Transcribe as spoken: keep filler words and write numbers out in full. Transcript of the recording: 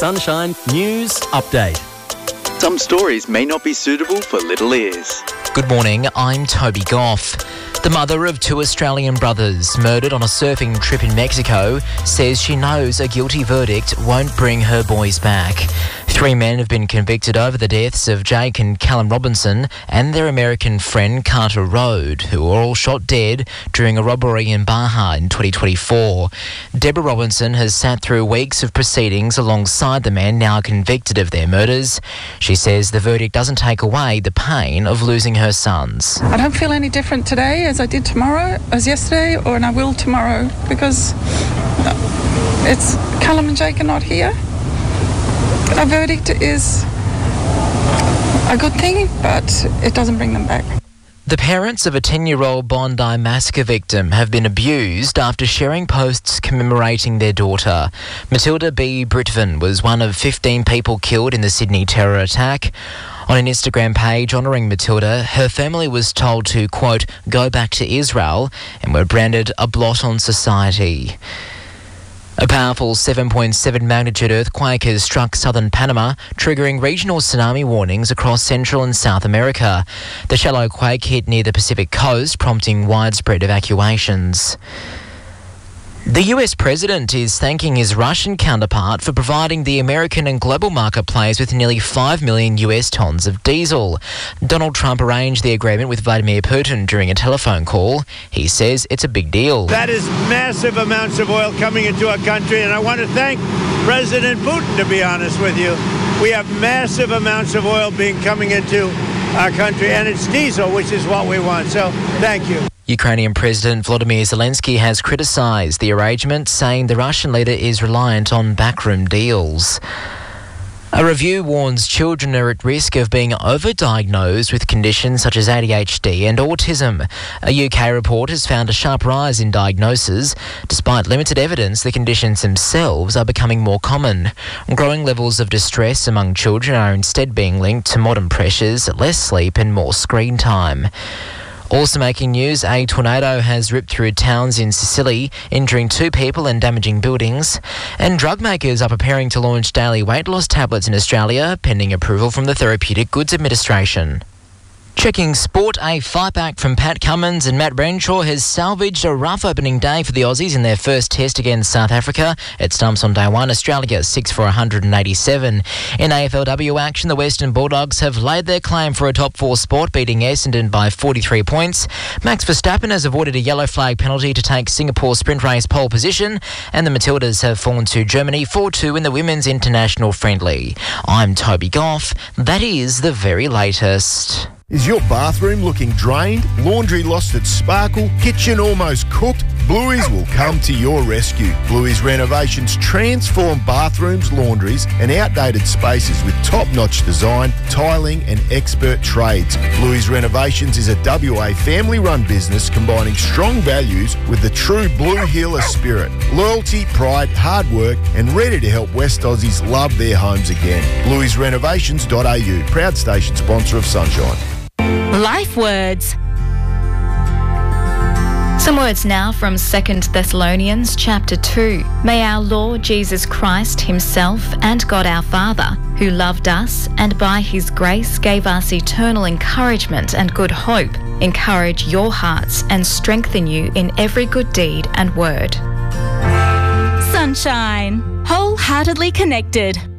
Sunshine News Update. Some stories may not be suitable for little ears. Good morning, I'm Toby Goff. The mother of two Australian brothers murdered on a surfing trip in Mexico says she knows a guilty verdict won't bring her boys back. Three men have been convicted over the deaths of Jake and Callum Robinson and their American friend Carter Rode, who were all shot dead during a robbery in Baja in twenty twenty-four. Deborah Robinson has sat through weeks of proceedings alongside the men now convicted of their murders. She says the verdict doesn't take away the pain of losing her sons. I don't feel any different today as I did tomorrow, as yesterday, or and I will tomorrow, because it's Callum and Jake are not here. A verdict is a good thing, but it doesn't bring them back. The parents of a ten-year-old Bondi massacre victim have been abused after sharing posts commemorating their daughter. Matilda B. Britvan was one of fifteen people killed in the Sydney terror attack. On an Instagram page honouring Matilda, her family was told to, quote, go back to Israel, and were branded a blot on society. A powerful seven point seven magnitude earthquake has struck southern Panama, triggering regional tsunami warnings across Central and South America. The shallow quake hit near the Pacific coast, prompting widespread evacuations. The U S president is thanking his Russian counterpart for providing the American and global market players with nearly five million U S tonnes of diesel. Donald Trump arranged the agreement with Vladimir Putin during a telephone call. He says it's a big deal. That is massive amounts of oil coming into our country, and I want to thank President Putin, to be honest with you. We have massive amounts of oil being coming into our country, and it's diesel, which is what we want. So thank you. Ukrainian President Volodymyr Zelensky has criticised the arrangement, saying the Russian leader is reliant on backroom deals. A review warns children are at risk of being overdiagnosed with conditions such as A D H D and autism. A U K report has found a sharp rise in diagnoses. Despite limited evidence, the conditions themselves are becoming more common. Growing levels of distress among children are instead being linked to modern pressures, less sleep and more screen time. Also making news, a tornado has ripped through towns in Sicily, injuring two people and damaging buildings. And drug makers are preparing to launch daily weight loss tablets in Australia, pending approval from the Therapeutic Goods Administration. Checking sport, a fight back from Pat Cummins and Matt Renshaw has salvaged a rough opening day for the Aussies in their first test against South Africa. It stumps on day one, Australia six for one hundred eighty-seven. In A F L W action, the Western Bulldogs have laid their claim for a top four spot, beating Essendon by forty-three points. Max Verstappen has avoided a yellow flag penalty to take Singapore sprint race pole position, and the Matildas have fallen to Germany four two in the Women's International Friendly. I'm Toby Goff. That is the very latest. Is your bathroom looking drained? Laundry lost its sparkle? Kitchen almost cooked? Bluey's will come to your rescue. Bluey's Renovations transform bathrooms, laundries and outdated spaces with top-notch design, tiling and expert trades. Bluey's Renovations is a W A family-run business combining strong values with the true Blue Heeler spirit. Loyalty, pride, hard work and ready to help West Aussies love their homes again. blueys renovations dot a u, proud station sponsor of Sunshine. Life words. Some words now from Second Thessalonians chapter two. May our Lord Jesus Christ himself and God our Father, who loved us and by his grace gave us eternal encouragement and good hope, encourage your hearts and strengthen you in every good deed and word. Sunshine. Wholeheartedly connected.